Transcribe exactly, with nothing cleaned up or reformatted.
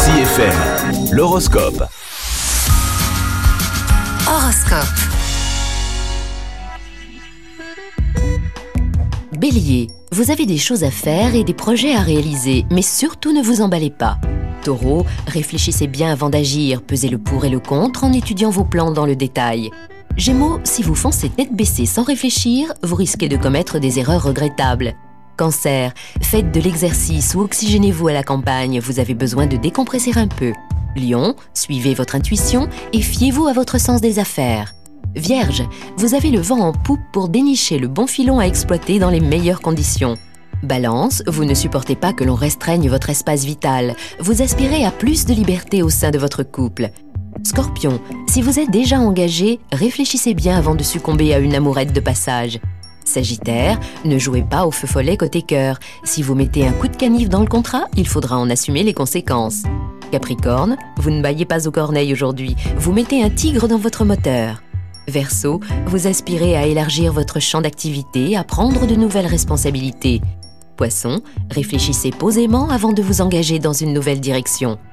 C F M, l'horoscope. Horoscope. Bélier, vous avez des choses à faire et des projets à réaliser, mais surtout ne vous emballez pas. Taureau, réfléchissez bien avant d'agir, pesez le pour et le contre en étudiant vos plans dans le détail. Gémeaux, si vous foncez tête baissée sans réfléchir, vous risquez de commettre des erreurs regrettables. Cancer, faites de l'exercice ou oxygénez-vous à la campagne, vous avez besoin de décompresser un peu. Lion, suivez votre intuition et fiez-vous à votre sens des affaires. Vierge, vous avez le vent en poupe pour dénicher le bon filon à exploiter dans les meilleures conditions. Balance, vous ne supportez pas que l'on restreigne votre espace vital, vous aspirez à plus de liberté au sein de votre couple. Scorpion, si vous êtes déjà engagé, réfléchissez bien avant de succomber à une amourette de passage. Sagittaire, ne jouez pas au feu follet côté cœur. Si vous mettez un coup de canif dans le contrat, il faudra en assumer les conséquences. Capricorne, vous ne baillez pas aux corneilles aujourd'hui, vous mettez un tigre dans votre moteur. Verseau, vous aspirez à élargir votre champ d'activité, à prendre de nouvelles responsabilités. Poisson, réfléchissez posément avant de vous engager dans une nouvelle direction.